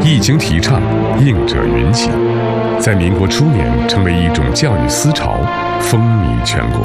一经提倡，应者云集，在民国初年成为一种教育思潮，风靡全国。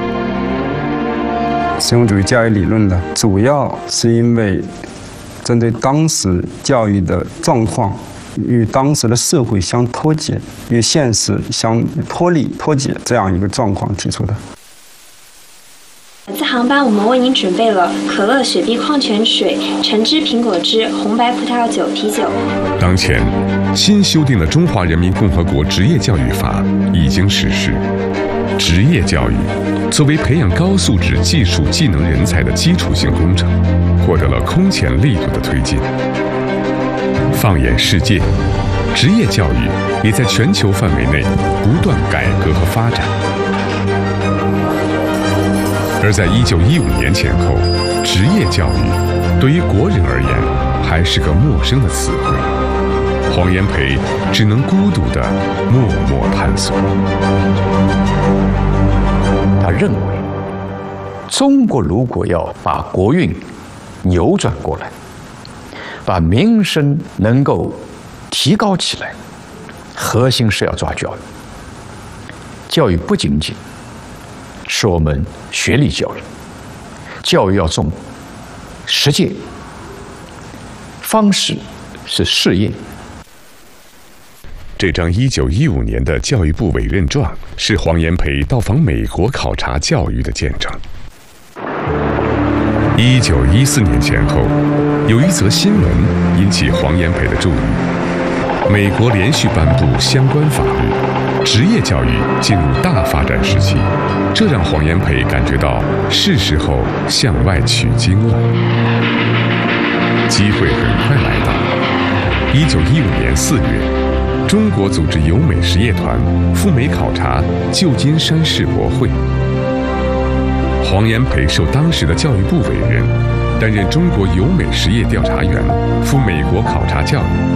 实用主义教育理论呢，主要是因为针对当时教育的状况与当时的社会相脱节，与现实相脱节这样一个状况提出的。 本次航班我们为您准备了可乐、雪碧、矿泉水、橙汁、苹果汁、红白葡萄酒、啤酒。 当前，新修订的《中华人民共和国职业教育法》已经实施。职业教育作为培养高素质技术技能人才的基础性工程，获得了空前力度的推进。放眼世界，职业教育也在全球范围内不断改革和发展。而在1915年前后，职业教育对于国人而言还是个陌生的词汇，黄炎培只能孤独地默默探索。 他认为，中国如果要把国运扭转过来，把民生能够提高起来，核心是要抓教育。教育不仅仅是我们学历教育，教育要重实践，方式是试验。 这张1915年的教育部委任状是黄炎培到访美国考察教育的见证。1914年前后，有一则新闻引起黄炎培的注意：美国连续颁布相关法律，职业教育进入大发展时期，这让黄炎培感觉到是时候向外取经了。机会很快来到。1915年4月，中国组织友美实业团赴美考察旧金山世博会。黄炎培受当时的教育部委任，担任中国友美实业调查员，赴美国考察教育，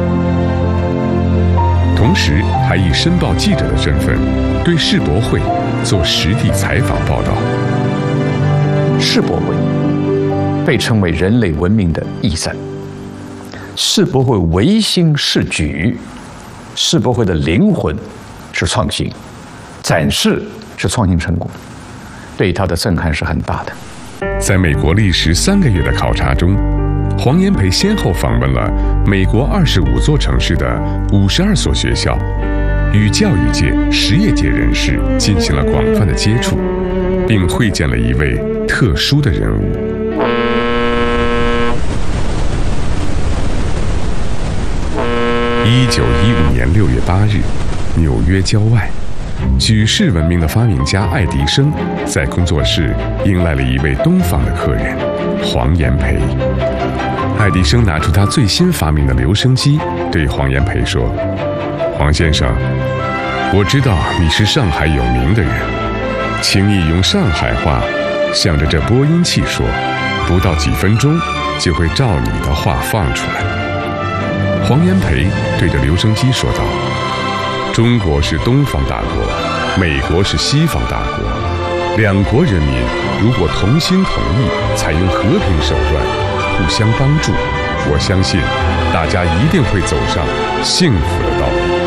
同时还以申报记者的身份对世博会做实地采访报道。 世博会被称为人类文明的驿站，世博会唯心是举，世博会的灵魂是创新，展示是创新成果，对他的震撼是很大的。 在美国历时3个月的考察中，黄炎培先后访问了美国25座城市的52所学校，与教育界、实业界人士进行了广泛的接触，并会见了一位特殊的人物。1915年6月8日，纽约郊外，举世闻名的发明家爱迪生在工作室迎来了一位东方的客人黄炎培。爱迪生拿出他最新发明的留声机，对黄炎培说：“黄先生，我知道你是上海有名的人，请你用上海话向着这播音器说，不到几分钟就会照你的话放出来。”黄炎培对着留声机说道：“中国是东方大国，美国是西方大国，两国人民如果同心同意，采用和平手段，互相帮助，我相信大家一定会走上幸福的道路。”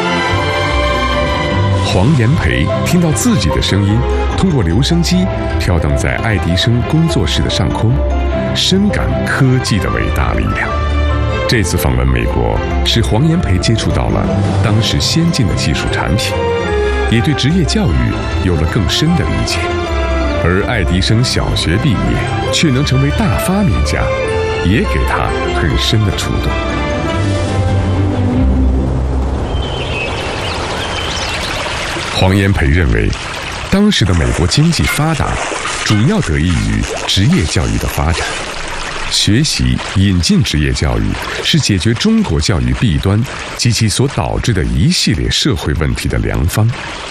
黄炎培听到自己的声音通过留声机飘荡在爱迪生工作室的上空，深感科技的伟大力量。这次访问美国，使黄炎培接触到了当时先进的技术产品，也对职业教育有了更深的理解。而爱迪生小学毕业却能成为大发明家，也给他很深的触动。黄炎培认为，当时的美国经济发达，主要得益于职业教育的发展。学习引进职业教育是解决中国教育弊端及其所导致的一系列社会问题的良方。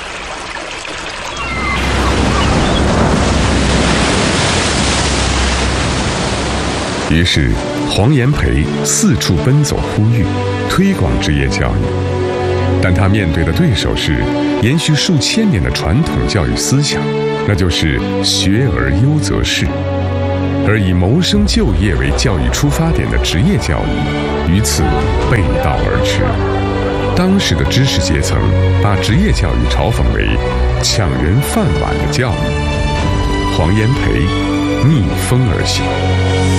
于是，黄炎培四处奔走呼吁，推广职业教育。但他面对的对手是延续数千年的传统教育思想，那就是学而优则仕。 而以谋生就业为教育出发点的职业教育与此背道而驰。当时的知识阶层把职业教育嘲讽为抢人饭碗的教育。黄炎培逆风而行。